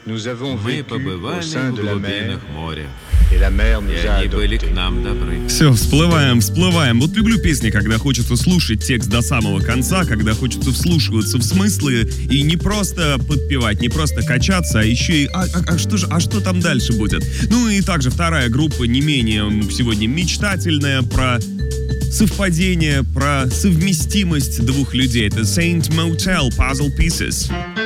Мы побывали в глубинах моря, и они были к нам добры. Все, всплываем. Вот люблю песни, когда хочется слушать текст до самого конца, когда хочется вслушиваться в смыслы и не просто подпевать, не просто качаться, а еще и что там дальше будет? Ну и также вторая группа не менее сегодня мечтательная, про совпадение, про совместимость двух людей. Это Saint Motel, Puzzle Pieces.